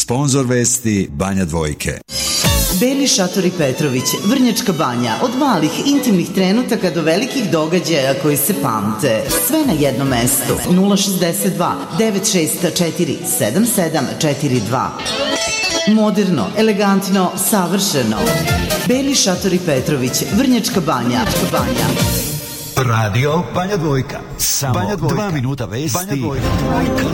Sponzor vesti Banja Dvojke. Beli šatori Petrović, Vrnjačka Banja, od malih intimnih trenutaka do velikih događaja koji se pamte. Sve na jednom mestu. 062 964 7742. Moderno, elegantno, savršeno. Beli šatori Petrović, Vrnjačka Banja. Radio Banja Dvojka. Samo 2 minuta vesti.